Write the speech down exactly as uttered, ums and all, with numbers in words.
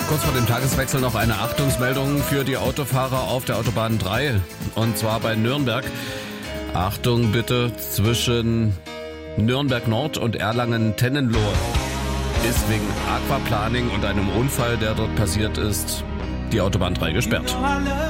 Kurz vor dem Tageswechsel noch eine Achtungsmeldung für die Autofahrer auf der Autobahn drei. Und zwar bei Nürnberg. Achtung bitte, zwischen Nürnberg Nord und Erlangen-Tennenlohe ist wegen Aquaplaning und einem Unfall, der dort passiert ist, die Autobahn drei gesperrt.